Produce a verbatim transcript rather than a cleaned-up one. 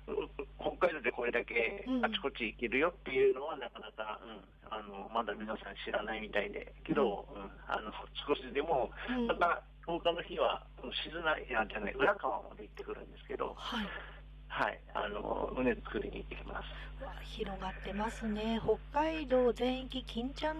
北海道でこれだけあちこち行けるよっていうのはなかなか、うん、あのまだ皆さん知らないみたいで、けど、うん、あの少しでも、うん、またとおかの日は静内じゃない、浦川まで行ってくるんですけど、はい、はい、あの畝作りに行ってきます。 わ、広がってますね。北海道全域金ちゃん